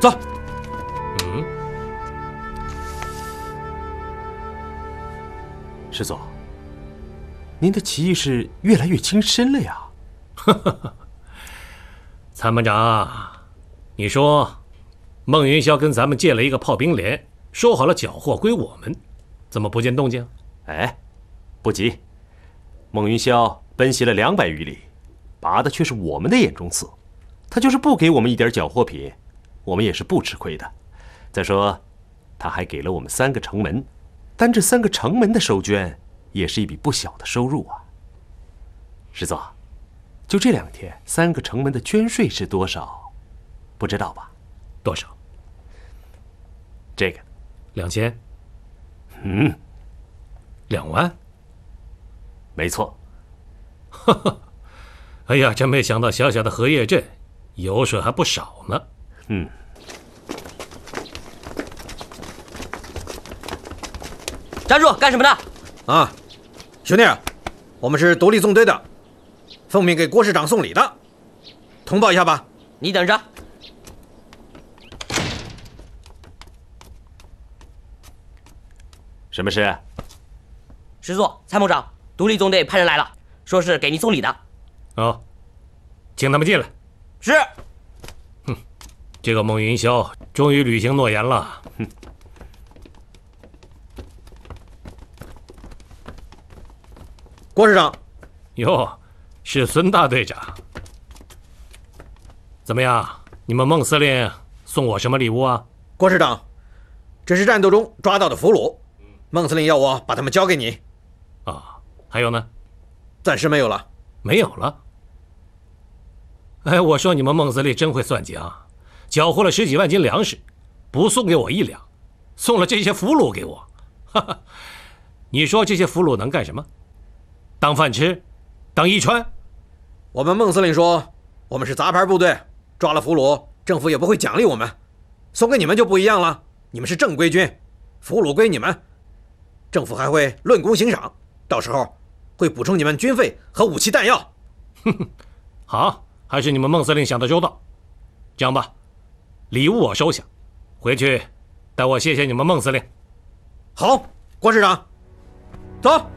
走。 师祖，您的棋艺是越来越精深了呀。 参谋长，你说孟云霄跟咱们借了一个炮兵连，说好了缴获归我们，怎么不见动静？ 哎，不急，孟云霄奔袭了200余里，拔的却是我们的眼中刺。他就是不给我们一点缴获品，我们也是不吃亏的。再说，他还给了我们3个城门，单这3个城门的收捐，也是一笔不小的收入啊。师祖，就这2天，3个城门的捐税是多少？不知道吧？ 多少？ 这个 2000。2万？ 没错。 哎呀，真没想到小小的荷叶镇，油水还不少呢。 站住！干什么呢？ 啊，兄弟，我们是独立纵队的，奉命给郭师长送礼的，通报一下吧。 你等着。 什么事？ 师座，参谋长，独立纵队派人来了，说是给您送礼的。 哦，请他们进来。 是。 这个孟云霄终于履行诺言了。 郭师长。 哟，是孙大队长。怎么样？你们孟司令送我什么礼物啊？ 郭师长，这是战斗中抓到的俘虏，孟司令要我把他们交给你。 啊，还有呢？ 暂时没有了。 没有了？哎，我说你们孟司令真会算计啊！缴获了10几万斤粮食，不送给我1两，送了这些俘虏给我。哈哈，你说这些俘虏能干什么？当饭吃？当衣穿？ 我们孟司令说，我们是杂牌部队，抓了俘虏，政府也不会奖励我们。送给你们就不一样了，你们是正规军，俘虏归你们，政府还会论功行赏，到时候会补充你们军费和武器弹药。 好，还是你们孟司令想得周到。这样吧，礼物我收下，回去带我谢谢你们孟司令。 好，郭师长，走。